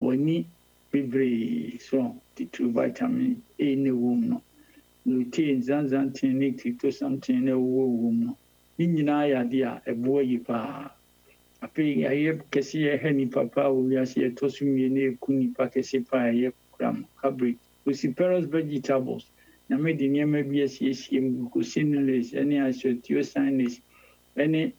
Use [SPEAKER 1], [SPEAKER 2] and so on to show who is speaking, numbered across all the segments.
[SPEAKER 1] boni bebree so the vitamin A ne wom no lutein zanzantin ne tryptophan ne wom no ni nyinaa yade a eboa yi pa ape aye kesi ye hani papa wo wiase ye tosumie ne ku nipa kesi pa ye kram cabbage cruciferous vegetables na me de niema bi asiesie glucosinolase ene isothiocyanase ene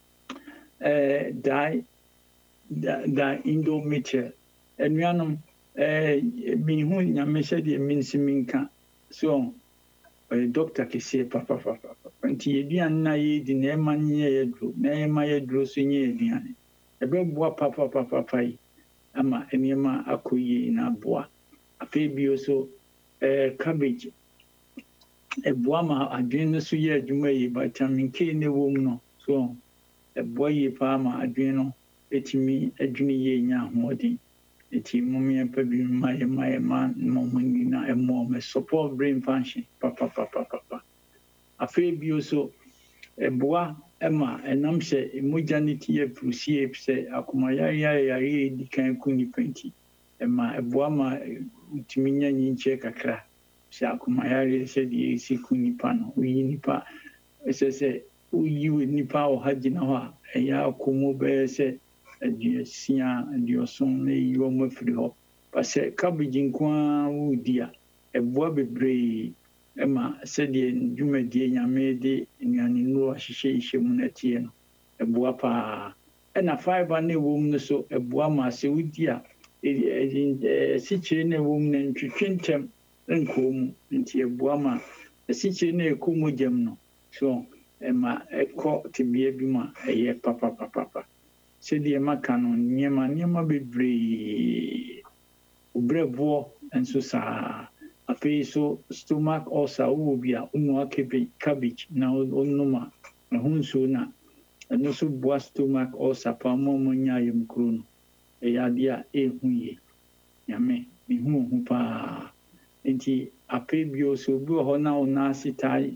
[SPEAKER 1] indomitable enuanom mi hu nyame hye de minsiminka so doctor kesi papa nti eduan na ye di na ema nye yedro na ema yedro so nye eduan ebeboa papa yi ama eniema akoyi na boa afi bio so cabbage eboa ma adwen no so ye adwuma yi vitamin K ne wom no so eboa yi pa ma adwen no etimi adwini ye nya homodi eti mumia pa bi ma momuni na emo me support brain function papa afi bio so eboa ema enam hye emojanity ya prusie se akomaya ya di kan kuni penti ema eboa ma utimi nya nyinche kakra se akomaya hye di esi kuni pa no uyi nipa se uyi nipa o hagina ho ya akomo be se aduasia aduoson na yiwo mafiri ho pase cabbage nkwa wudia eboa bebree ema se de dwumadie nyame de nyane no ahyehyehye mu na tie no eboa pa ena fiber na wom no so eboa ma se wudia sichire na wom na ntwetwentem nkom nti eboa ma sichire na ekomojam no so ema ekọ tibia bi ma eye papa se de maka no niema bebree obrebo enso sa afi so stomach ulcer wo bia unu cabbage na onuma hunso na eno so boa stomach ulcer pa mo nya yem kro no eyade a ehuye nyame mehu pa enti afi bio so bi ho na ona sitai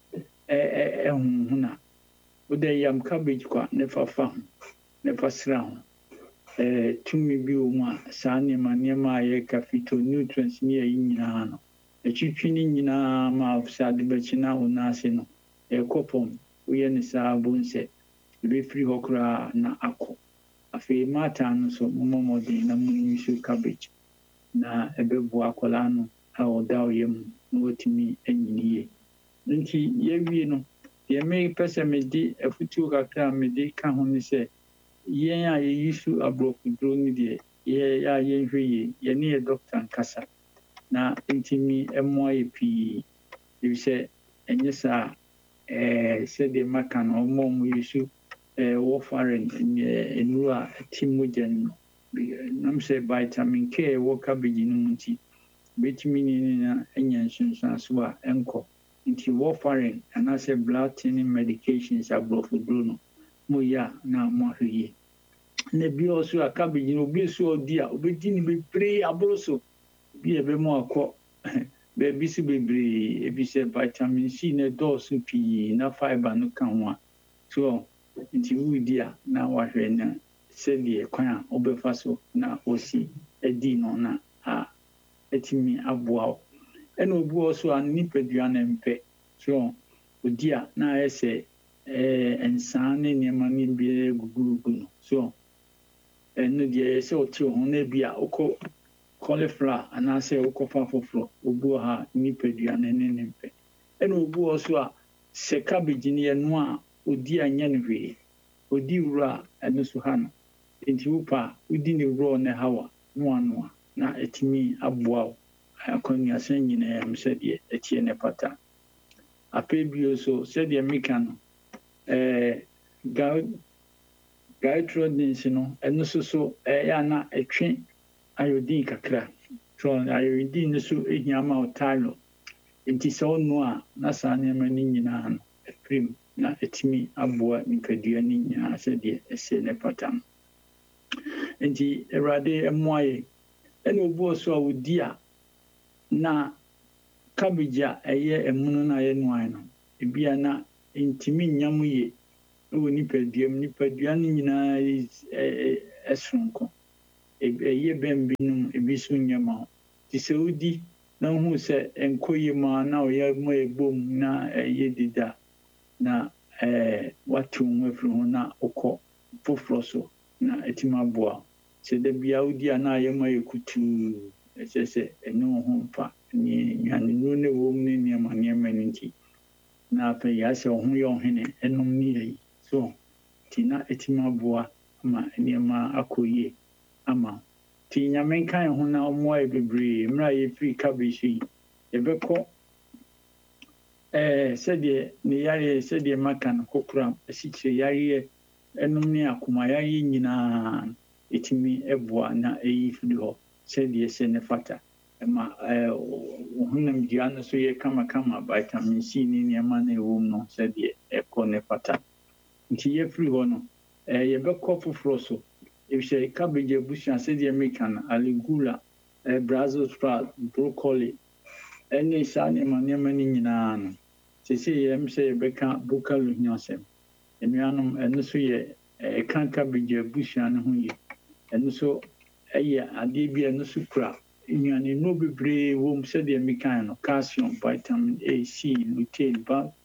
[SPEAKER 1] huna ode yam cabbage kwa ne fafa ne pasra ho tumi bi o ma sa niema ye ka phytonutrients ni ayi nyina no etwitwi ni nyina ma afsade bechina ona ase no ekopom uye ne sa bonse be free hokra na akọ afi mata no so momodi na munyisu cabbage na ebebo akola no a oda oyem no wotimi anyiniye nti yewie no ye me pese me di afutu kakra me di ka ho ni se yen a ye yisu abrofudro ni de ye ya ye hweye ye ne ye doctor nkasa na ntimi emo ayepi ebise enye sa se de maka no mo mu yisu warfarin enura timogen nam se vitamin K wo cabbage no munti betimi ni na enya nsunsun so a enko nti warfarin and say blood thinning medications abrofudro no mo ya na mo hweye na bi also a cabbage no bi so odi a obedi ni bebre abroso bi ebe mo akọ be bi si bebre ebi se vitamin C na dose pi na fiber no kan ho a so nti wudi a na wahwe na se de kwan a obefa so na osi edi no na etimi aboa ena obu also an nipadua na mpe so odi a na ese ensan ne niema ni bi gugugu no so eno de ese oti ho na bia okọ cauliflower ana se okọ fafoforo obu ha nipadua na ne mpe ena obu also a se cabbage ni eno a odi anya ne hwe odi wura eno so ha no nti upa udi ni wura na hawa no na etimi aboa akonya sen nyina mse de etie ne pata apebio so se de meka no gaitrodins no eno so ya na etwe iodine kakra so iodine so ehiama otalo nti so no a na sa ne mani nyina no prim na etimi aboa nipadua ni nyina se de ese ne pata nti erade emoaye eno obo so a wodi a na cabbage a eye emunu na ye nuan no ebia na intimi nyam ye wo nipadua ni nyina esronko ɛyɛ bɛn binom ebi so nyɛ ma wo nti sɛ wodi na hu sɛ nkɔ yie ma na ɔyɛ ma ɛbom na ɛyɛ dida na wate wo ho afiri ho na wokɔ foforɔ so na ɛtumi aboa sɛ da bia wodi a na ayɛ ma yɛ kutuu ɛsɛ sɛ ɛne wo ho mfa nnuanenuro ne wɔ mu ne nneɛma no nti na afei yɛasɛ wo ho yɛ ɔhene ɛnom ne yɛyi so nti na ɛtumi aboa ama nneɛma akɔ yie ama nti nyame nka yɛ ho na ɔmmoa yɛ bebree mmerɛ a yɛfiri cabbage yi yɛbɛkɔ sɛdeɛ ne yareɛ sɛdeɛ maka no kokoram asikyire yareɛ ɛnom ne akoma yareɛ nyinaa ɛtumi ɛboa na ɛyi firi hɔ sɛdeɛ sɛ ne fata ɛma honam dua no so yɛ kamakama vitamin C ne nneɛma no ɛwɔ mu no sɛdeɛ ɛkɔ ne fata nti yɛfiri hɔ no yɛbɛkɔ foforɔ so ɛhyɛ cabbage abusua sɛdeɛ meka no aligula Brussels sprout broccoli ɛne saa nneɛma no nyinaa no sɛsɛ yɛm sɛ yɛbɛka broccoli ho asɛm nnuanom ɛno so yɛ ɛka cabbage abusua no ho yɛ ɛno so ɛyɛ adeɛ bi ɛno so kura nnuanenuro bebree wɔ mu sɛdeɛ meka no calcium vitamin A C lutein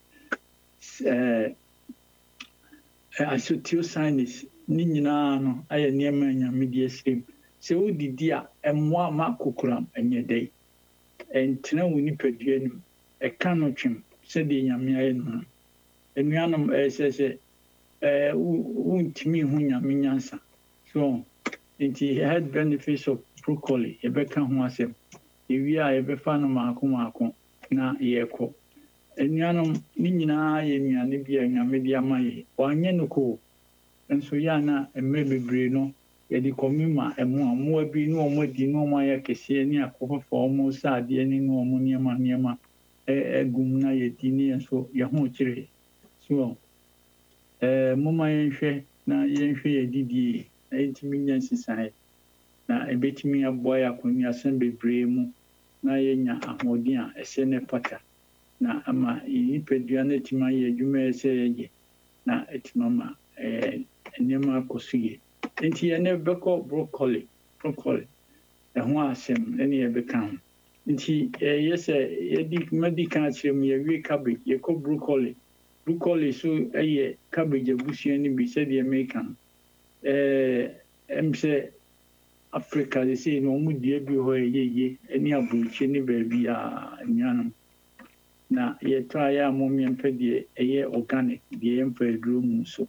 [SPEAKER 1] isothiocyanate ne nyinaa no ayɛ nneɛma nyame de asirim sɛ wodidi a ɛmmoa ma kokoram ɛnyɛ dɛ ɛntena wo nipadua nim ɛka no twem sɛdeɛ nyame ayɛ no nnuanom ɛsɛ sɛ wontumi ho nyame nyansa so nti health benefits of broccoli yɛbɛka ho asɛm ewie a yɛbɛfa no maako na yɛkɔ nnuanom ne nyinaa yɛ nnuane bi a nyame de ama yɛ wanyɛ no koo nso yɛ na mmerɛ bebree no yɛde kɔmi ma mmoa bi ne ɔmo adi ne ɔmo ayɛ kɛseɛ ne akɔfafa ɔmo saadeɛ ne ɔmo nneɛma agum na yɛdi ne nso yɛho kyerɛ so moma yɛnhwɛ na yɛnhwɛ yɛdidie na yɛntumi nya nsesaeɛ na ɛbɛtumi aboa yɛ akɔnnuasɛm bebree mu na yɛnya ahoɔden a ɛsɛ ne fata na ama nipadua no atumi ayɛ adwuma ɛsɛ yɛyɛ na atumi ama nneɛma akɔ so yie nti yɛne bɛkɔ broccoli ɛho asɛm ɛne yɛbɛka ho nti yɛ sɛ madi ka akyerɛ mu yɛwie cabbage yɛkɔ broccoli so ɛyɛ cabbage abusua no bi sɛdeɛ meka no ɛm sɛ Africa de sɛ no ɔmo dua bi hɔ ɛyɛ ɛne aburokyi ne baabi a nnuanom na yɛtɔ ayɛ a mmiɛnpɛ deɛ ɛyɛ organic deɛ yɛmfa aduro mu so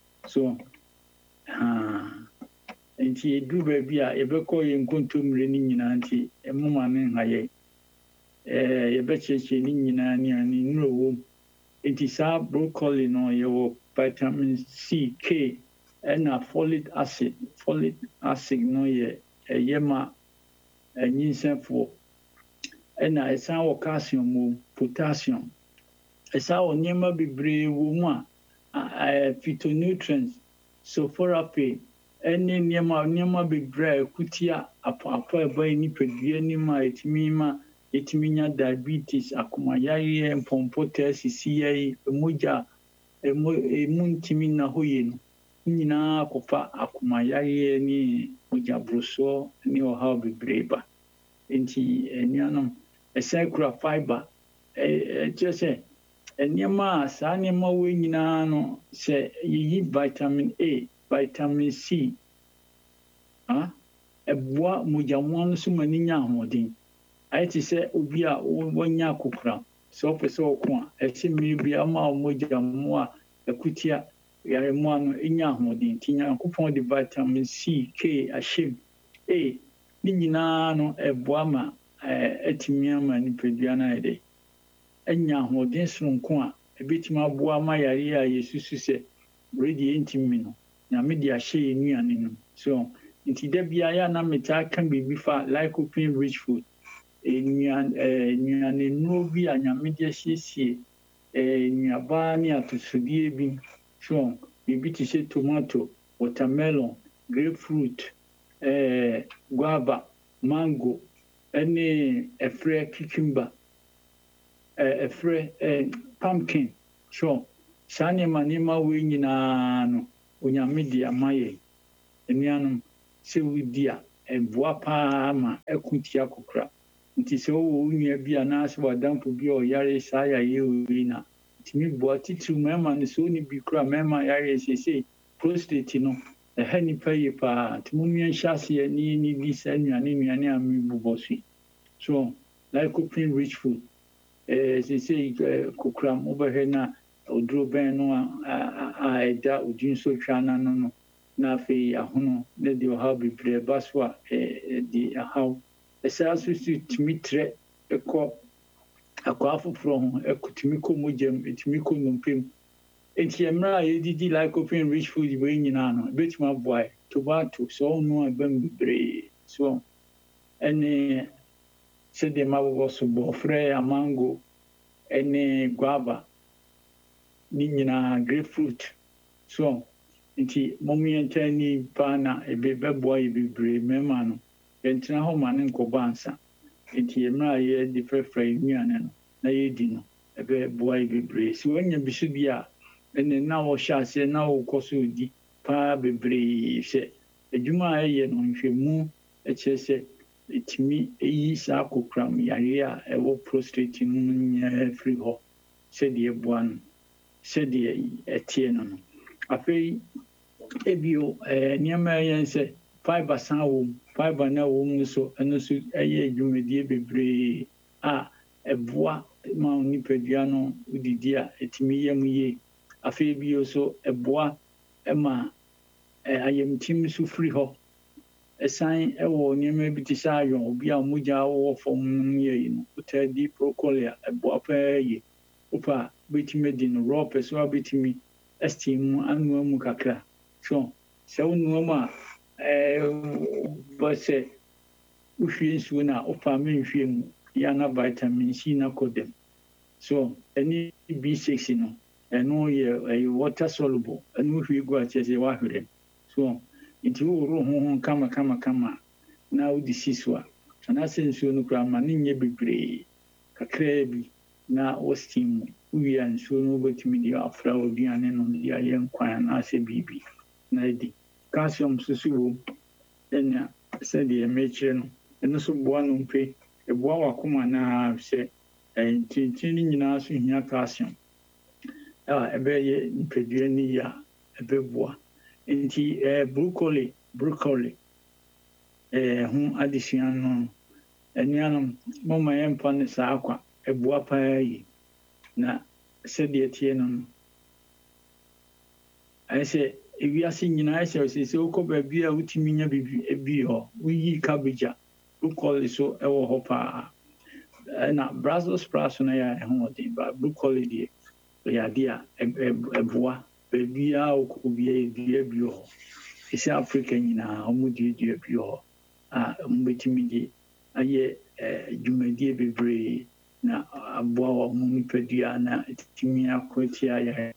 [SPEAKER 1] nti yɛduru baabi a yɛbɛkɔ yɛ nkontommire no nyinaa nti ɛmoma no nha yɛbɛkyerɛkyerɛ ne nyinaa ne nnuro wɔ mu nti saa broccoli no yɛwɔ vitamin C, K ɛna folic acid no yɛ ɛyɛ ma nyinsɛnfoɔ ɛna ɛsan wɔ calcium wɔ potassium ɛsan wɔ nneɛma bebree wɔ mu a phytonutrients sulforaphane ɛne nneɛma bebree a ɛkutia apɔ ɛbɔ nipadua nim a ɛtumi nya diabetes akomayareɛ mpɔmpɔtaa sisi yɛ mogya emu ntumi na hɔ yie no nyinaa kɔfa akomayareɛ ne mogya borosoɔ ne ɔhaw bebree ba nti nnuanom ɛsɛn kura fiber ɛkyerɛ sɛ nneɛma a saa nneɛma wɔ nyinaa no sɛ yɛyi vitamin A vitamin C ɛboa mogyamoa no so ma ne nya ahoɔden ayɛ te sɛ obi a wɔnya akokora sɛ ɔpɛ sɛ ɔko a ɛsɛ mmiri bi ama mogyamoa akutia yaremoa no ɛnya ahoɔden nti nyankopɔn de vitamin C, K, ahyɛm A ne nyinaa no ɛboa ma atumi ama nipadua no ayɛ dɛ ɛnya ahoɔden soronko a ɛbɛtumi aboa ma yareɛ a yɛsusu sɛ redi ntimi no nyame de ahyɛ yɛ nnuane no so nti da bia yɛ na metaa ka biribi fa lycopene rich food nnuane nnuro bi a nyame de asiesie nnuaba ne atosodeɛ bi so biribi te sɛ tomato watermelon grapefruit guava mango ɛne ɛfrɛ cucumber ɛfrɛ pumpkin so saa nneɛma wɔ nyinaa no onyame de ama yɛ nnuanom sɛ wodi a ɛboa paa ma ɛkutia kokra nti sɛ wo nua bi anaasɛ wadampo bi ɔyare saa yare wei na timi boa titiri mɛma no sɛ oni bi kora mɛma yare sese prostate no ɛha nipa yie paa nti mo nua hyɛ aseɛ ne di saa nnuane a mebobɔ so lycopene rich food sese kokra mobɛhwɛ na oduro bɛn no a ɛda odin so twa n'ano no na afei ahono ne de ɔhaw bebree ba so a de ahaw ɛsaa so tumi trɛ ɛkɔ akɔ afoforɔ ho ɛkɔtumi kɔ mogyam ɛtumi kɔ nnompem enti mmerɛ a yɛdidi lycopene rich food wei nyinaa no ɛbɛtumi aboa tomato sɛ ɔno a ɛbɛm bebree so ɛne sɛdeɛ mabobɔ so bɔɔfrɛ amango ɛne guava ne nyinaa grapefruit so nti mommyɛnkyɛ ni paa na ɛbɛboa yɛ bebree mɛma no yɛntena hɔ ma ne nkɔbɔ ansa nti mmerɛ a yɛde frɛfrɛ nnuane no na yɛdi no ɛbɛboa yɛ bebree sɛ woanya bi so bi a ɛne na wɔhyɛ aseɛ na wokɔ so di paa bebree sɛ adwuma a ɛyɛ no nhwɛmu ɛkyerɛ sɛ ɛtumi ɛyi saa kokram yare a ɛwɔ prostate no nyinaa firi hɔ sɛdeɛ ɛboa no sɛdeɛ ɛteɛ no afei ebio nneɛma ɛyɛ sɛ fiber san wɔ mu fiber na wɔ mu no so ɛno so ɛyɛ dwumadie bebree a ɛboa ma nipadua no didi a ɛtumi yɛ mu yie afei bio so ɛboa ma ayamtim so firi hɔ ɛsan ɛwɔ nneɛma bi te sɛ ayɔn obi a mogya wɔ fam no yɛ no wotaa di broccoli a ɛboa paa yie wopa bɛtumi di no raw pɛ so a bɛtumi steam mu anoa mu kakra so sɛ wonoa mu a bɔsɛ wohwie nsuo no a wopa menhwie mu yɛana vitamin C na kɔ dam so ɛne B6 no ɛno yɛ water soluble ɛno wohwie gu a kyerɛ sɛ woahwerɛ so nti woworo ho kama na wode si so a anaasɛ nsuo no koraa ma ne nyɛ bebree kakraa bi na wɔ steam mu wowie a nsuo no wobɛtumi de afra aduane no de ayɛ nkwan anaasɛ biribi na adi calcium so wɔ mu ɛnea sɛdeɛ mekyerɛ no ɛno so boa no mpe ɛboa wakoma na sɛ ntintin no nyinaa so hia calcium a ɛbɛyɛ nipadua no yi a ɛbɛboa nti broccoli ho adesua no anuanom moma yɛmfa no saa akwa ɛboa paa yi na sɛdeɛ tie no ɛsɛ ewiase nyinaa ɛsɛ sɛ wokɔ baabi a wotumi nya bi hɔ woyi cabbage a broccoli so ɛwɔ hɔ paa na Brussels sprouts no yɛ ɛho ɔden ba broccoli deɛ ɛyɛ adeɛ a ɛboa baabi a wokɔ biara dua bi hɔ ɛsɛ Africa nyinaa ɔmo dua bi hɔ a ɔmo bɛtumi de ayɛ dwumadie bebree na aboa ɔmo nipadua na ɛtumi akɔ tia yɛ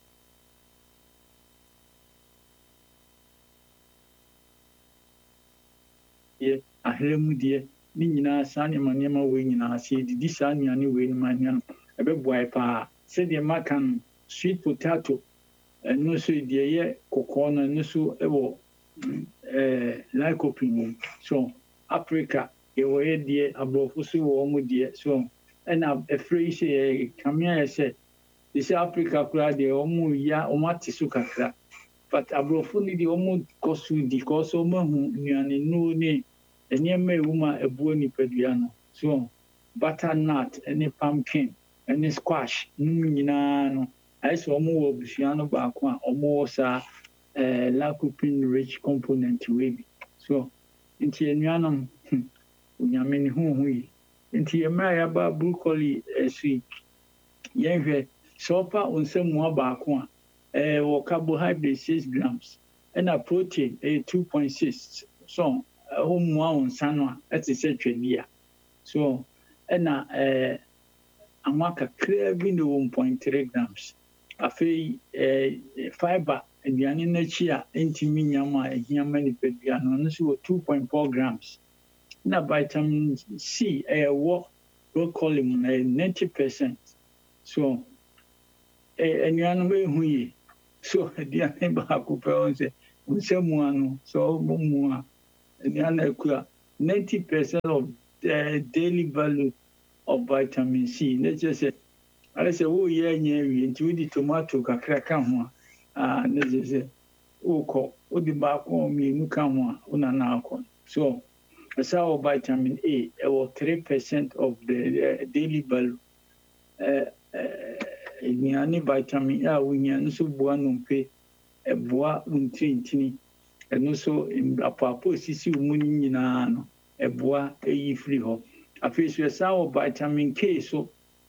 [SPEAKER 1] aheramu deɛ ne nyinaa saa nneɛma wei nyinaa sɛ yɛdidi saa nnuane wei no ma nnuane ɛbɛboa yɛ paa sɛdeɛ maka no sweet potato ɛno so deɛ yɛ kɔkɔɔ no ɛno so ɛwɔ lycopene wɔ mu so Africa yɛwɔ yɛ deɛ aborɔfo so wɔ ɔmo deɛ so ɛna ɛfrɛ yi sɛ kamea yɛ sɛ sɛ Africa koraa deɛ ɔmo ate so kakra but aborɔfo no deɛ ɔmo kɔ so di kɔ so ɔmo ahu nnuane nnuro ne nneɛma ɛwɔ mu a ɛboa nipadua no so butternut ne pumpkin ne squash no nyinaa no ayɛ sɛ ɔmo wɔ abusua no baako a ɔmo wɔ saa lycopene rich component wei bi so nti anuanom onyame ne ho yi nti mmerɛ a yɛaba broccoli so yi yɛnhwɛ sɛ ɔpa nsamu baako a wɔ carbohydrate 6 grams ɛna protein 2.6 so ɔmmoa wo nsa no a ɛte sɛ twɛdia so ɛna anwa kakraa bi ne 1.3 grams afei fiber aduane n'akyi a ɛntumi nyam a ɛhia ma nipadua no ɔno nso wɔ 2.4 grams na vitamin C ɛwɔ broccoli mu na 90% so anuanom ɛhu yi so aduane baako pɛ wɔn sɛ nsamu ano so ɔbɔ mu a Niana 90% of the daily value of vitamin C. Let's just say, I say, oh, yeah, into the tomato, kakra, let's just say, oh, the back on me, no come on, so, as our vitamin A, about 3% of the daily value. Niani vitamin A, we need so one pay a bois untintini, and also in a papa sisi munino, a bois a free hop. A face was our vitamin K, so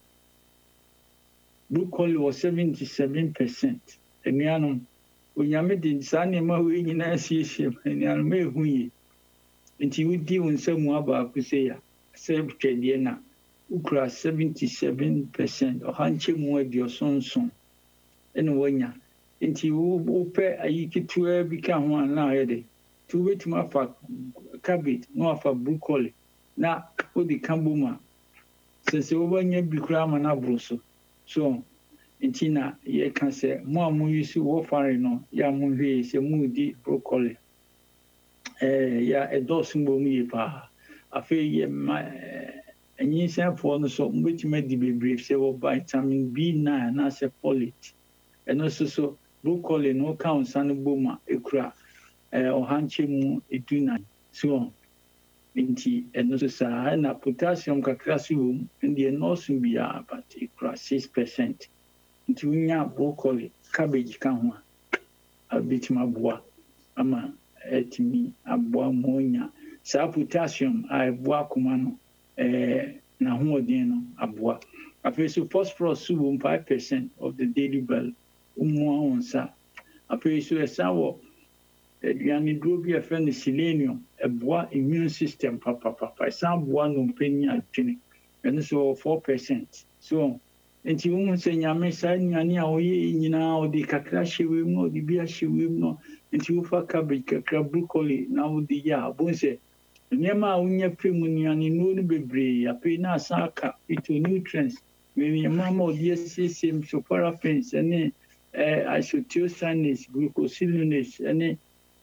[SPEAKER 1] broccoli was 77%. And Yanum, when you made in Sanima, we in a ship, and you may win. And you would deal in some more about Kusea, save Chediana. Ukra 77% or hanche more your son. And when ya, and you will pay a yiki to become one now, to wait my for cabbage, no for broccoli. Now, what the Kambuma since over near Bikram and Abruso. So, in Tina, ye can say, more use you warfaring, ya movie is a moody broccoli. Ya a dozen boom pa. I feel ye my. And you say for so which made the brief say vitamin B9 as a folate. And also so broccoli no count and boma ekra or hanchemu eduna so on. Inti and also sa potassium kakrasium and the nose be about ekra 6%. Into unya broccoli, cabbage can a bit my bois. Ama etimi aboa monya. Sa potassium I boa kumano. Na hoodin aboa afi so phosphorus 5% of the daily value onsa afi so esawo aduane duro bi afa ne selenium aboa immune system papa san boa no mpani atwene eno so 4% so enti wo se nyame sa nyane a oye nyina odi kakra hyewe mu odi bi ahyewe mu enti wo fa cabbage kakra broccoli na odi ya bonse Nema unya primuniani no bebre ape na saka phytonutrients we mama odi same so paraffins ene isothiocyanase glucosinolase ene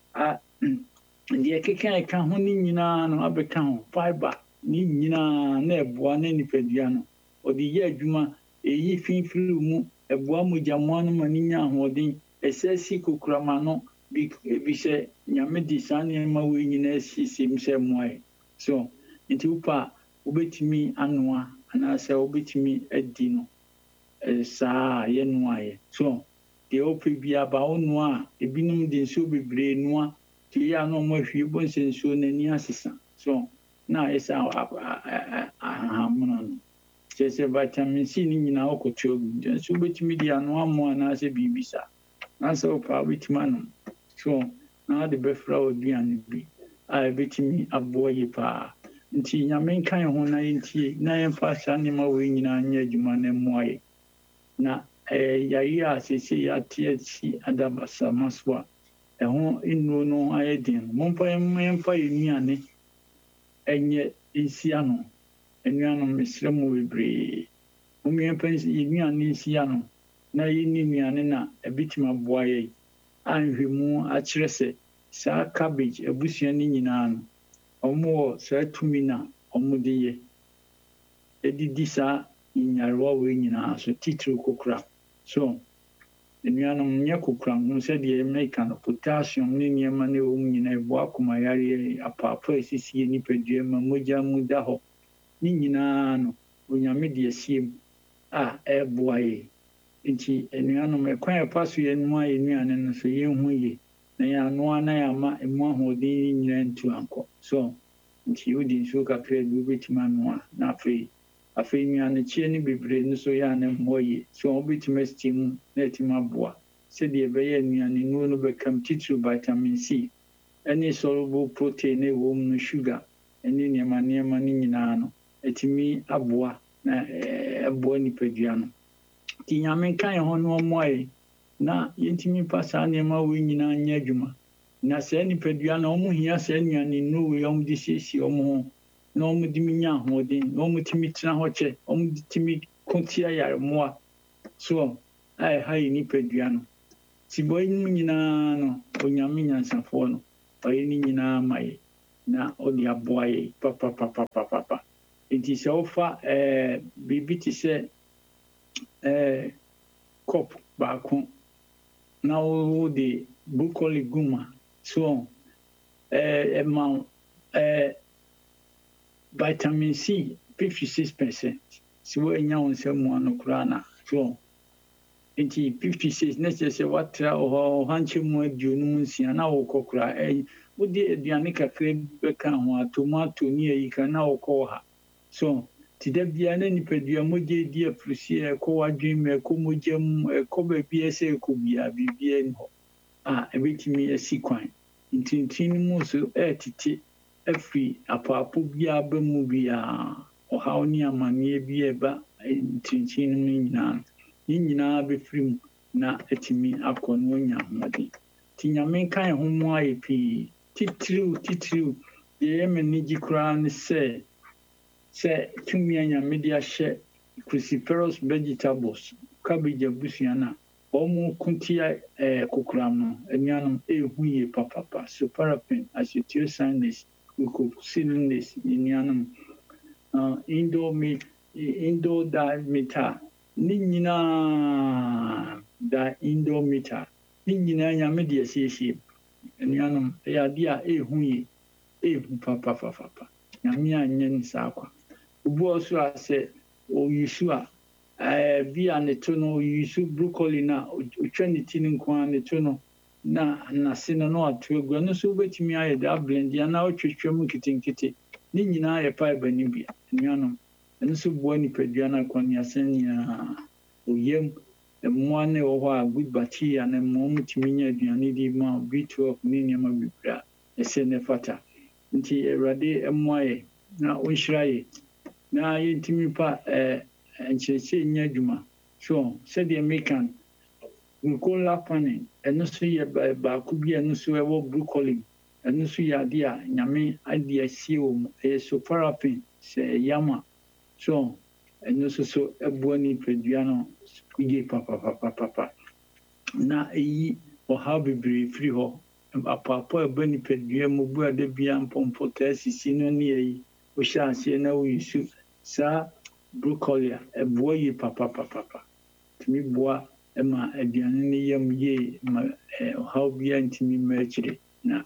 [SPEAKER 1] the keka ka ho ni nyina no abeka ho fiber ni nyina na eboa na nipadua no odi ye adwuma eyi finfiri mu eboa mogyamoa no mani nya hoden esesi kokurama no bi se nyame di sane ma we nyina sisim se moe so nti upa obetimi anoa ana se obetimi adi no saa ye noa so de opi bia ba onoa ebinum de nso bebre noa ti ya no mo hwie bo nsenso nani asesa so na esa ahamono se vitamin C ni nyina okocho bi nso obetimi di anoa mo ana se bibisa na se opa obetimi ano so now the befra would be an be. I bet me a boy pa. Nti nyame kan ho na nti na yemfa sanema we nyina nya adwuma na moye. Na yayi asese ya THC adabasa maswa. Ho inu no ayedin. Mompa yemfa yenuane enye isia no. Enuano mesremu bebre. Momyemfa yenuane isia no. Na yini nuane na ebitima boye. Anhwemu akyerese sa cabbage ebusia ni nyina no omo sa tumina omudeye edidi sa nyarwa we nyina so titru kokura so enuanom nya kokura no se de make no potassium ni nyema ne wo nyina ebo akoma yare apapa esisi ni pedue ma moja muda ho ni nyina no onyame de asiem eboaye nti enuanom ekwan paso ye nwa enuane no so ye hu ye na ya noa na ya ma emu ahodin nyina ntu anko so nti odi nso kakra bi betima noa na afi enuane chie ni bebre no so ya na moye so obetima steam na etima boa se de be ye enuane no bekam titru vitamin C any soluble protein e wo mu sugar any nyama ni nyina no etimi aboa na aboa ni pedua no ti nyame kan ho no moye na yentimi pasa nema we nyina nya adwuma na se ni pedua na omu hia se nuane no we om di sisi omu na omu di minya hodin na omu timi tena ho che omu di timi kontia yare moa so hai ni pedua no ti boy nyina no onyame nyansafo no oyi ni nyina mai na ɔde aboa yɛ papapapapapa nti sɛ wofa biribi te sɛ cup baako na wode broccoli gum a so ɛma vitamin C 56%. So woanya wo nsɛm mu ano koraa na so nti 56 na kyerɛ sɛ woatra ɔhankyɛ mu aduonu mu nsia na wokɔ koraa wode aduane kakra bɛka ho a tomato ne ayika na wokɔ ha so ti da bia na nipadua mogya di afurusi ɛkɔ wadwen mu ɛkɔ mogya mu ɛkɔ baabi ɛsɛ ɛkɔ bia bibia ni hɔ ɛbɛtumi asi kwan ntintin mu so ɛtete afiri apaapo bia ba mu bia ɔhaw ne amanneɛ bi ɛba ntintin mu nyinaa bɛfiri mu na atumi akɔ no anya ahoɔden nti nyame nka ho mu ayɛ pii titiriw deɛ ɛma n'agyi koraa ne sɛ tumi a nyame de ahyɛ cruciferous vegetables cabbage abusua no a ɔmo kontia kokoram no anuanom ɛhu yie papapa sulforaphane acetylcysteine glucosinase anuanom indodimeta ne nyinaa indometa ne nyinaa nyame de asiesie anuanom ɛyɛ ade a ɛhu papapapa nyame anyɛ ne saa kwa obi also asɛ oyisu a bi a ne to no oyisu broccoli na otwa ne ti ne nko a ne to no na nase no na wato agu no so wobɛtumi ayɛ da blend ya na otwetwa mu nketenkete ne nyinaa yɛ fiber ne bia anuanom ɛno so boa nipadua no akɔneasɛn nyinaa oyam mmoa ne wɔ hɔ a good bacteria na mmoa mu tumi nya aduane di ma B12 ne nneɛma bebree a ɛsɛ ne fata nti awurade mmoa yɛ na ɔnhyira yɛ na yɛntumi pa nkyerɛkyerɛ nya adwuma so sɛdeɛ meka glucosamine ɛno so yɛ baako bi ɛno so ɛwɔ broccoli ɛno so yɛ ade a nyame ade asie wɔ mu ɛyɛ sulforaphane sɛ ɛyam a so ɛno so ɛboa nipadua no yie papapapapa na ɛyi ɔhaw bebree firi hɔ apaapo a ɛba nipadua mu bu a da bia mpɔmpɔ taa sisi no ne ɛyi wohyɛ aseɛ na woyisu saa broccoli a ɛboa yie papapapapa tumi boa ɛma aduane no yam yie ma ɔhaw bia ntumi mma akyire na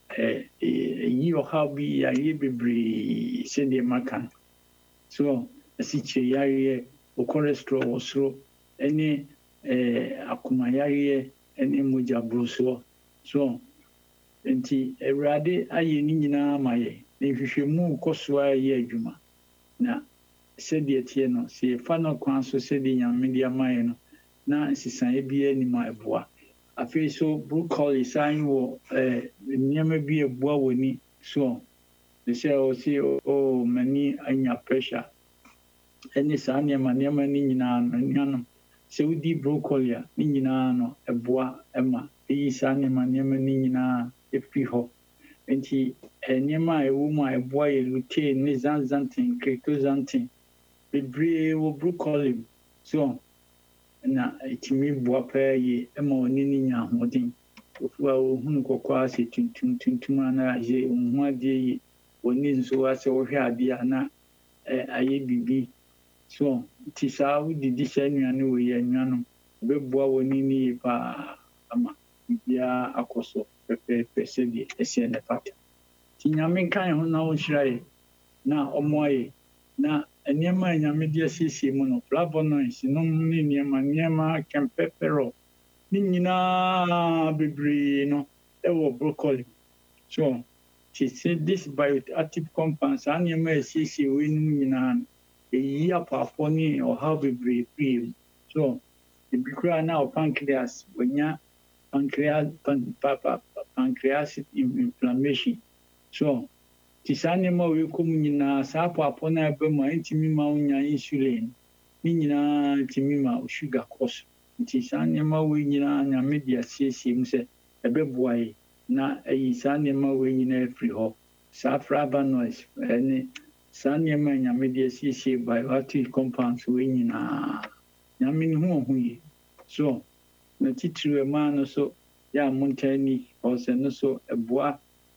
[SPEAKER 1] ɛyi ɔhaw bi ayɛ bebree sɛdeɛ maka no so asikyire yareɛ cholesterol wɔ soro ɛne akoma yareɛ ɛne mogya borosoɔ so nti awurade ayɛ ne nyinaa ma yɛ na nhwehwɛmu kɔ so a ɛyɛ adwuma na sɛdeɛ teɛ no sɛ yɛfa no kwan so sɛdeɛ nyame de ama yɛ no na nsesaeɛ biara nim a ɛboa afei so broccoli san wɔ nneɛma bi ɛboa w'ani so sɛ ɔsɛ m'ani anya pressure ɛne saa nneɛma no nyinaa no anuanom sɛ wodi broccoli a ne nyinaa no ɛboa ɛma ɛyi saa nneɛma no nyinaa ɛfiri hɔ nti nneɛma a ɛwɔ mu a ɛboa yɛ lutein ne zeaxanthin cretoxanthin bebree wɔ broccoli so na ɛtumi boa paa yie ɛma ɔne ne nya ahoɔden ofu a ohunu kɔkɔɔ asɛ tuntum a na ayɛ ohun adeɛ yie wɔne nso asɛ wɔhwɛ adeɛ a na ayɛ bibi so nti saa wodidi saa nnuane wɔ yɛ anuanom ɛbɛboa wɔne ne yie paa ama biribiara akɔ so pɛpɛɛpɛ sɛdeɛ ɛsɛ ne fata nti nyame nka yɛ ho na ɔnhyira yɛ na ɔmmoa yɛ na nneɛma a nyame de asiesie mu no flavonoids nom ne nneɛma kɛmpɛpɛrɔ ne nyinaa bebree no ɛwɔ broccoli so this bioactive compounds saa nneɛma a asiesie wɔ no nyinaa no ɛyi apaafoɔ ne ɔhaw bebree firi mu so ebi koraa na pancreas wɔnya pancreatic inflammation so ti saa nneɛma a wɔrekɔ mu nyinaa saa apaapo no ɛba mu a ntumi ma wonya insulin ne nyinaa ntumi ma sugar kɔ so nti saa nneɛma wɔ nyinaa nyame de asiesie mu sɛ ɛbɛboa yɛ na ɛyi saa nneɛma wɔ nyinaa afiri hɔ saa flavonoids ɛne saa nneɛma a nyame de asiesie bioactive compounds wɔ nyinaa nyame ne ho ɔho yie so na titiri ɛmaa no so yɛ a montaa ni ɔsɛ no so ɛboa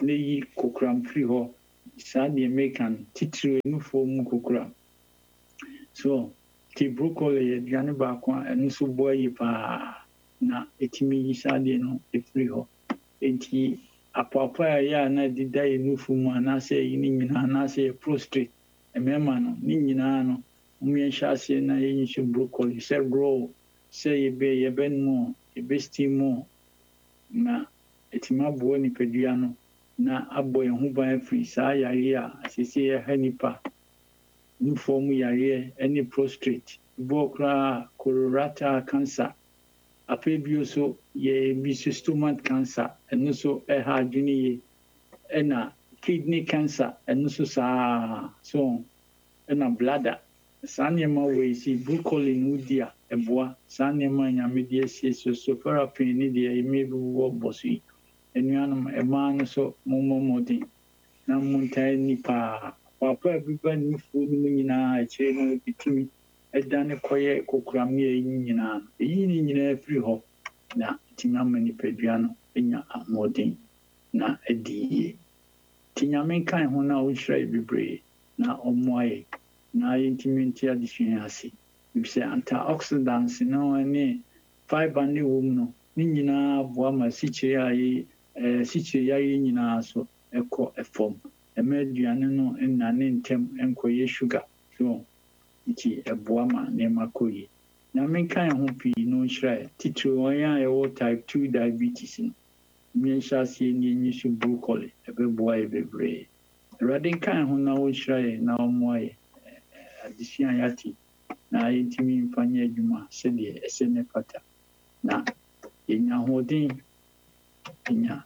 [SPEAKER 1] na yi kokram free ho saa deɛ meka no titiri nufoɔ mu kokram so ti broccoli yɛ aduane baako a ɛno nso boa yi paa na ɛtumi yi saa deɛ no ɛfiri hɔ enti apɔapɔ a ɛyɛ a na ɛdeda yɛ nufu mu anaasɛ ɛyi ne nyinaa anaasɛ yɛ prostrate mmarima no ne nyinaa no yɛnhyɛ aseɛ na yɛyi nso broccoli sɛ raw sɛ yɛbɛnom yɛbɛsteam na ɛtumi aboa nipadua no na abɔ yɛn ho ban afiri saa yareɛ a asiesie yɛha nipa nufoɔ mu yareɛ ne prostrate bɔɔ koraa colorectal cancer afei bio so yɛ bi so stomach cancer ɛno so ɛha adwene yie ɛna kidney cancer ɛno so saa so ɛna bladder saa nneɛma wei si broccoli no di a ɛboa saa nneɛma nyame de asiesie so paraffin ne deɛ ɛmɛ bi wɔ bɔ so yi anuanom ɛmaa no so mmɔmmɔden na montae nipa papa bi ba nufuo no mu nyinaa akyire no bitumi ɛdane kɔyɛ kokoram ne ɛyi nyinaa ɛyi ne nyinaa firi hɔ na ɛtumi ama nipadua no anya ahoɔden na adi yie nti nyame nkan ho no a wonhyira yɛ bebree na ɔmmoa yɛ na yɛntumi nte adesua ase ebisɛ antioxidants no ne fiber ne wɔ mu no ne nyinaa boa ma sikyire a sikyire yare nyinaa so ɛkɔ ɛfam ɛma aduane no nnane ntɛm nkɔyɛ sugar so nti ɛboa ma nneɛma kɔ yie nyame nkan ho pii na ɔnhyira yɛ titiri wɔn a yɛwɔ type 2 diabetes no mmɛnhyɛ aseɛ ne ɛnyi so broccoli ɛbɛboa yɛ bebree awurade nkan ho na ɔnhyira yɛ na ɔmmoa yɛ adesua yɛate na yɛntumi mfa nyɛ adwuma sɛdeɛ ɛsɛ ne fata na yɛnya ahoɔden yɛnya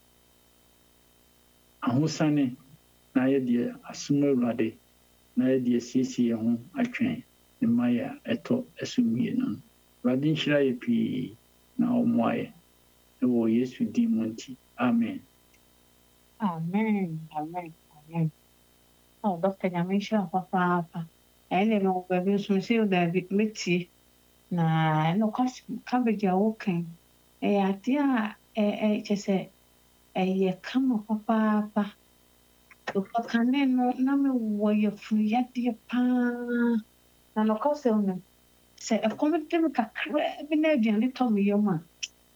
[SPEAKER 1] ahosane na yɛdeɛ asom awurade na yɛdeɛ asiesie yɛn ho atwɛn ne ma yɛ a ɛtɔ ɛso mmienu no awurade nhyira yɛ pii na ɔmmoa yɛ ɛwɔ yesu din mu nti amen
[SPEAKER 2] Amen. Amen. Amen. Oh, Dr. Nyamisha, Papa. Ɛne no baabi nso sɛ o daabi metie na ɛno cabbage a wokan ɛyɛ adeɛ a kyɛ sɛ ɛyɛ kama papaapa ɔkane no na mewɔ yɛfunuyadeɛ paa na nɔkɔsɛm no sɛ ɛkɔm de me kakraa bi na aduane tɔ me yam a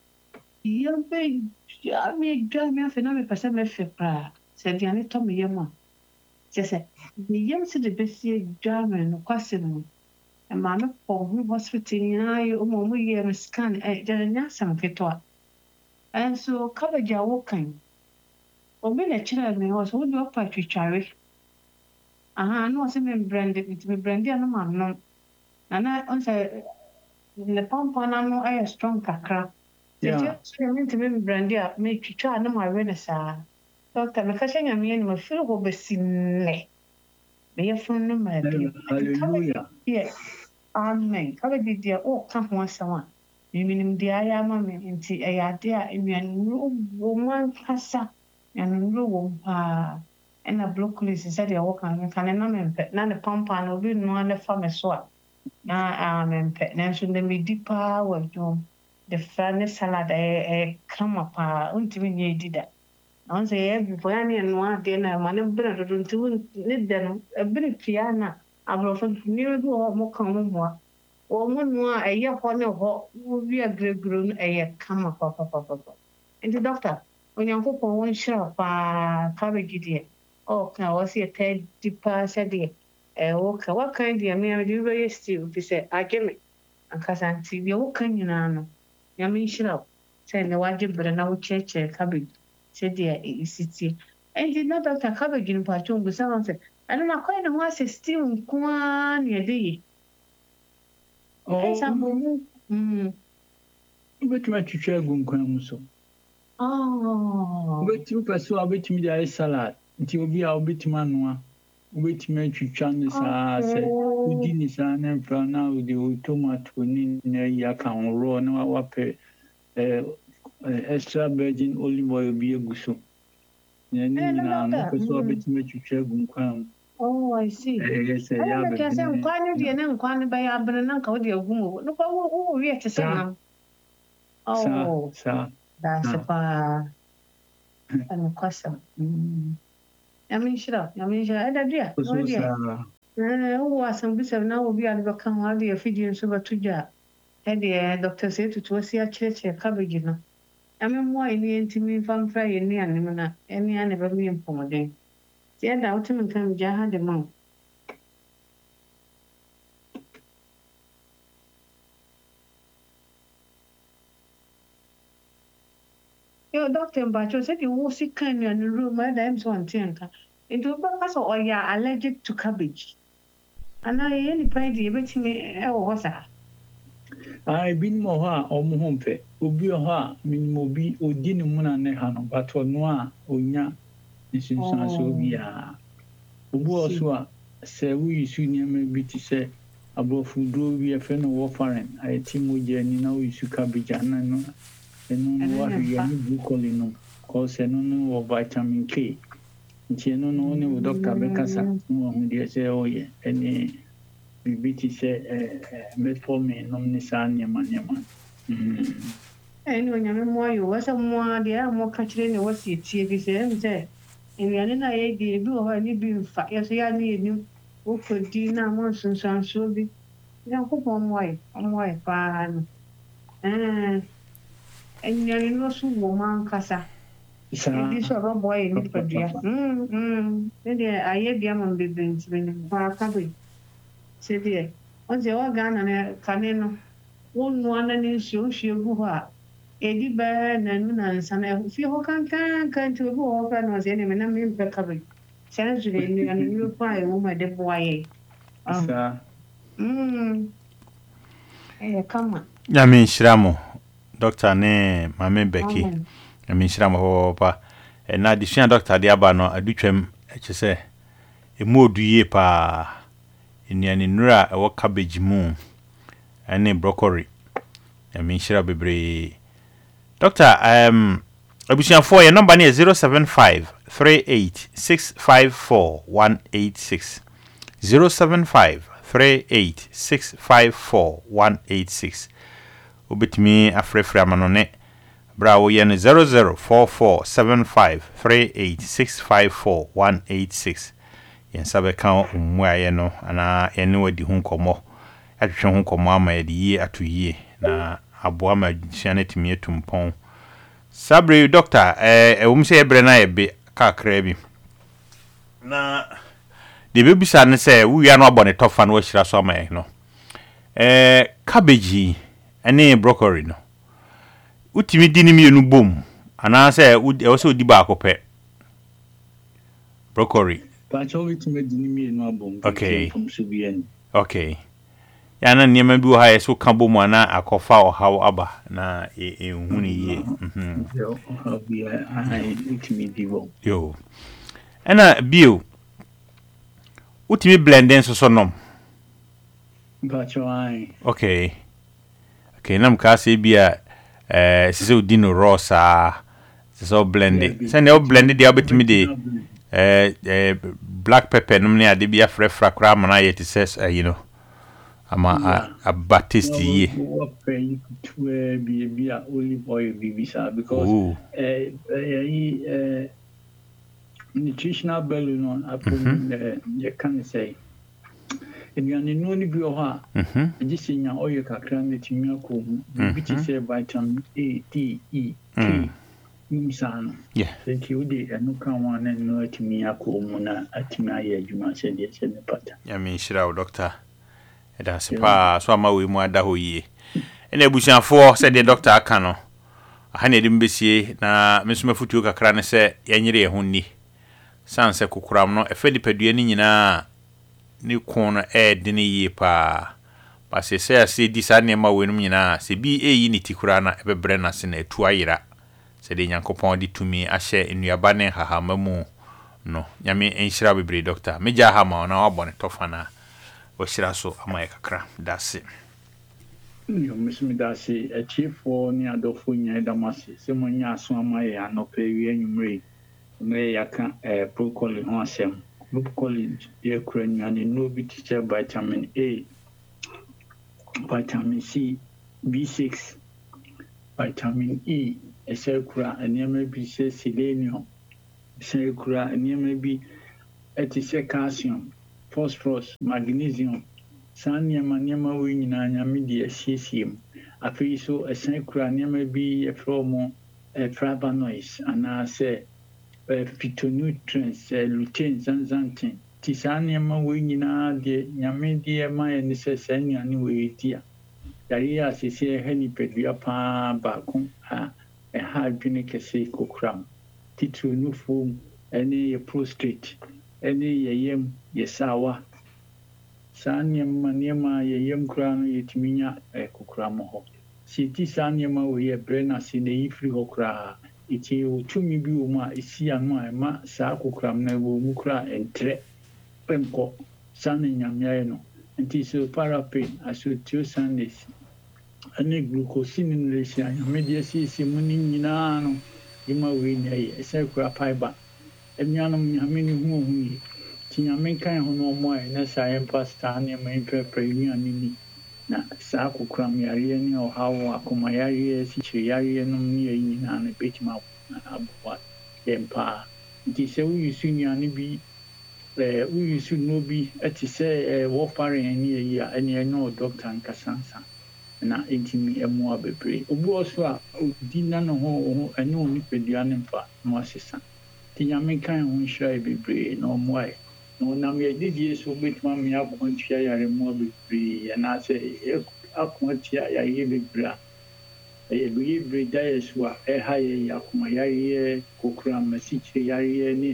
[SPEAKER 2] yɛbɛdwa me afei na mepɛ sɛ mɛfɛ koraa sɛ aduane tɔ me yam a kyɛ sɛ meyam sɛ de bɛsi adwa me nokwasɛm no maame kɔ ho hospital nyinaa yɛ ɔmo yɛ no scan nyɛ asɛm ketewa ɛnso cabbage a wokan obi na kyerɛ me hɔ sɛ wode ɔpa twitware na ɔsɛ membrɛnde nti membrɛnde a no ma nom na ɔnsɛ ne pampa no ano ɛyɛ strong kakra nti mentimi membrɛnde a metwitwa a ne mawe no saa dɔkta meka hyɛ nyame anim afiri hɔ bɛsi nnɛ meyɛ funu no ma bi amen cabbage deɛ ɔka ho asɛm a memenim deɛ ayɛ ama me nti ɛyɛ ade a nnuanuro wɔ mu ankasa nnuanuro wɔ mu paa ɛna broccoli sɛdeɛ wɔka meka ne na mempɛ na ne pampa no obi noa ne fa me so a na mempɛ nanso ndɛ medi paa wɔ adwom de fra ne salad ɛyɛ kama paa wontumi nyɛ edi da na ɔnsɛ yɛyɛ bifo ya ne ɛnoa adeɛ no ma ne bere dodo nti ne dɛ no ɛbere pia na aborɔfo nneɛma bi wɔ hɔ mo ka ho mmoa wɔn noa a ɛyɛ hɔ ne hɔ wowi agregoro no ɛyɛ kama papapapa nti dɔkta onyankopɔn wɔnhyira paa cabbage deɛ ɔka wɔsi ɛka di paa sɛdeɛ wɔka wakan deɛ mmea de bɛyɛ stew fi sɛ agye me ankasa nti deɛ wɔka nyinaa no nyame nhyira sɛ ne wagye bere na wokyerɛkyerɛ cabbage sɛdeɛ ɛsi tie nti na dɔkta cabbage no mpakyɛ mbusa wɔn sɛ ɛno na kɔɛ ne ho asɛ stew nko ara ne ɛde yi
[SPEAKER 1] wobɛtumi atwitwa agu nkwan mu so wobɛtumi pɛ so a wobɛtumi de ayɛ salad nti obi a wobɛtumi anoa wobɛtumi atwitwa no saa sɛ wodi ne saa ne mfra na wode tomato ne na yi aka ho raw na wapɛ extra virgin olive oil bi agu so na ne nyinaa no pɛ so a wobɛtumi atwitwa agu nkwan mu
[SPEAKER 2] I see.
[SPEAKER 1] Yes, I
[SPEAKER 2] have a say, quite a quite by a banana, or the woman. Look, we have to say, oh, that's a And custom. Yamishra, and dear, no dear. Who was some bits of now will be at the come all the Fijians over to jar. And the doctor said to us here church a cabbage, you know. I mean, why in the intimate van fry in the animal, any never be informed. The end out and come jar the monk. Your doctor and Bacho said you was sick in the room, my name's one tinker. Into a pass or you are allergic to cabbage. And I any point you bet me, oh, what's that?
[SPEAKER 1] I've been more home fe. Ubi ha, mobi, Odin Muna Nehano, but or noa, Onya, this is so be a. Ubu also, say we senior maybe to say above food drove be a friend of warfarin. I team with Jenny now we should cabbage and no what we are calling cause no or vitamin K. No, only with Dr. Bekasa, no one would say, oh, yeah, any. Biti say metformin nomnisan yaman.
[SPEAKER 2] And when you're more, you was a more, they are more catching the what's it, see, say, and you're in a day, do any being fat. Yes, I need you. Who could dinner once and some should be. You hope on wife, pan. And you're in no woman, Cassa. This is a boy in the dear. Then I had Yaman buildings when I covered. Said dear, once the organ and a canino, one and in shoe, she'll Eddie Burn and son of you can to go over and was any man, I mean, recovery. Sensory and you cry, oh, my dear boy. Come on.
[SPEAKER 3] Yamin Shramo, Doctor Ne, Mammy Becky, Yamin Shramo, and now the Shan Doctor Diabano, I do trim, I say, a more do ye pa. In the nura a cabbage moon and a broccoli. I mean, shall be Doctor, I wish you for your number near 075 38 654 186 075 38 654 186. Ubit me a free framanone. Bravo yen 0044 75 38 654 186. Yen sabe kan umwa ye no ana ene wadi hu nkomo atwe hu nkomo ama ye die atu yie na aboa ma hyiane timi etumpon sabre doctor ewum se ebre na ebe kakra bi na de bebisa ne se wuya no abone tofa no hira so ama ye no cabbage ene broccoli no utimi di ni mienu bom ana se e so di ba akopɛ broccoli. Okay. Okay. Yana nyema bi wo ha so ka bom ana akofa o hawo aba na ehuni ye. Yo. Ana bio. Utimi blending so nom. Okay. Okay, nam ka se bia sise odino rosa so blended. Say no blended dia betimi de black pepper no na de bia frefra kra mana yet says you know ama a baptist ye
[SPEAKER 1] be olive oil bibisa because nutritional value no upon you can say if you no ni bi o ha just nya oil kakra na timi akom which is vitamin A, D, E, K.
[SPEAKER 3] Yeah.
[SPEAKER 1] Thank you. No come on and no to me. I call Mona at my adjuma said yes in the pattern.
[SPEAKER 3] I mean, sure, doctor. It has a pa, so I'm away more da ho ye. And a bush and four said the doctor Akano. I had him busy na Miss Mafutu Kakrane said, Yanny Honey. Sansa Kukram no a fedi peduani na new corner air dinny ye pa. But say, I see this animal when na say be a unity kurana ever brennas in a tuaira. Said the Yankopon did to me, I share in your banner, hamamu. No, Yami ain't shrubby breed, doctor. Major hammer on our bonnet toffana. Or shirasso, America cram. That's it.
[SPEAKER 1] You miss me, that's a chief for near Dofunia Damasi. Someone yas one my no pay any may I can't broccoli on some. Broccoli, dear crane, and no bit teacher vitamin A, vitamin C, B6, vitamin E. ɛsɛ kura nneɛma bi sɛ selenium ɛsɛ kura nneɛma bi ɛte sɛ calcium phosphorus magnesium saa nneɛma wɔ nyinaa nyame de asiesie mu afei so ɛsɛ kura nneɛma bi yɛfrɛ mo flavonoids anaasɛ phytonutrients lutein xanthan ti saa nneɛma wɔ nyinaa de nyame de ma yɛ ne sɛ saa nnuane wɔ yɛdi a yare a sisi ɛha nipadua paa baako a ɛha adwene kɛse kokura mu titiri nufuo mu ɛne yɛ prostate ɛne yɛ yam yɛ sawa saa nneɛma a yɛ yam koraa no yɛtumi nya kokura mu hɔ si ti saa nneɛma wɔ yɛ brɛ na si na yi firi hɔ koraa iti otumi bi wɔ mu a esi ano a ɛma saa kokura mu na wɔ mu koraa ɛntrɛ pɛnkɔ saa na nyame ayɛ no nti so paraffin isothiocyanase ane glucosinylation nyame de asiesie mu ne nyinaa no yɛma wei na ɛyɛ ɛsɛ kura fiber ɛnuanom nyame ne hu yi ti nyame kan ho no ɔmo ayɛ na saa yɛmpa saa nneɛma mpɛpɛ nnuane ni na saa kokura mu yareɛ ne ɔhaw akoma yareɛ sikyire yareɛ nom ne yɛ nyinaa no bɛtumi aboa yɛmpa nti sɛ woyi so nnuane bi woyi so no bi ɛte sɛ wɔfare ne yɛ yi a ɛne ɛne doctor nkasansa na intimi ɛmoa bebree obi ɔso a odi na no ho ɛne onipadua ne mfa na wasesa ti nyame kan ho nhyira bebree na ɔmoa na ɔnam yɛdidie so bɛtuma me akɔntua yare moa bebree anaasɛ akɔntua yare bebree a ɛyɛ bebree da yɛ so a ɛha yɛ akoma yare kokura masikyire yare ne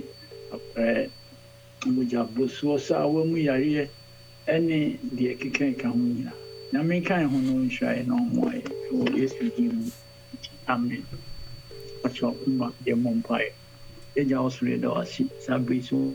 [SPEAKER 1] mogya bosoɔ saa wɔ mu yare ɛne deɛ keka ho nyinaa na menkan ho no nhyira na ɔmoa wɔ Yesu din amen ɔkyɛ ɔma yɛ mmɔ mpaeɛ ɛgya ɔsoro da wase saa bere so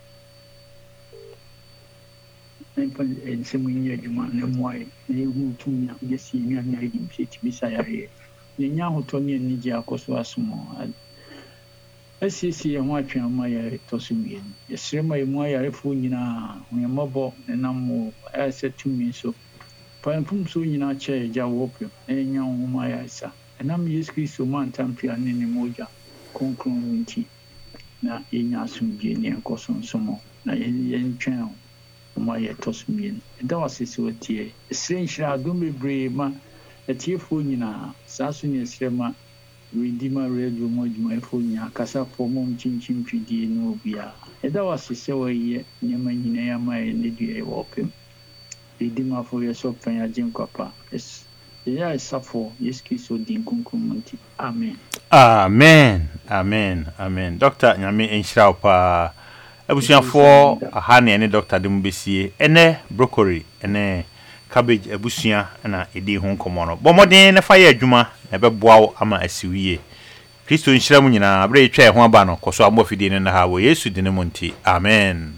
[SPEAKER 1] nsɛm yi adwuma na mmoa na yɛhu tumi a yɛsi nnuane a yɛde msɛ tumi sa yareɛ yɛnya ahotɔ ne anigye akɔ so asom asiesie yɛn ho atweama yɛre tɔ so mmienu yɛsrɛ ma yɛmu ayarefoɔ nyinaa hoyɛmmɔbɔ nenam wɔ ɛsɛ tumi so pampum so nyinaa kyɛ agya wɔpem na yɛnya nhoma ayaresa ɛnam Yesu Kristo mu antampia ne ne mogya kronkron nti na yɛnya asomdwie ne yɛnkɔ so nsomo na yɛntwɛn ma yɛtɔ so mmienu ɛda wase sɛ wɔtie ɛsrɛ nhyira adom bebree ma atiefoɔ nyinaa saa so ne ɛsrɛ ma Redeemer Radio mu adwumayɛfoɔ nyinaa kasafoɔ mom kyinkyim twidie ne obiara ɛda wase sɛ wɔyɛ nneɛma nyinaa ama yɛ ne dua ɛwɔ pem Redeemerfoɔ yɛ sɛ ɔpɛn agye nkwapa yɛyɛ ɛsafoɔ Yesu Kristo din kronkron mu nti amen
[SPEAKER 3] amen Dr. nyame nhyira wo paa abusuafoɔ aha ne ne Dr. de mu besie ene broccoli ene cabbage abusua na edi ho nkɔmɔ no bɔmɔden ne fa yɛ adwuma na bɛboa wo ama asiwie Kristo nhyira mu nyinaa abrɛ etwa ho aba no kɔso amɔ fidie ne na ha wo Yesu dine mu nti amen